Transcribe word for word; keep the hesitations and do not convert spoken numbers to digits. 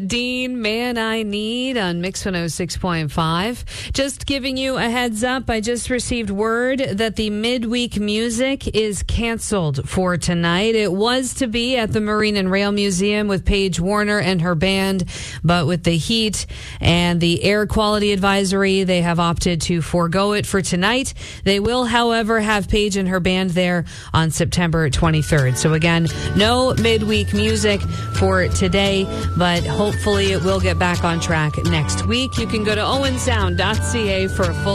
Dean, Man I Need on Mix one oh six point five. Just giving you a heads up, I just received word that the midweek music is canceled for tonight. It was to be at the Marine and Rail Museum with Paige Warner and her band, but with the heat and the air quality advisory, they have opted to forego it for tonight. They will, however, have Paige and her band there on September twenty-third. So again, no midweek music for today, but hopefully Hopefully it will get back on track next week. You can go to owen sound dot c a for a full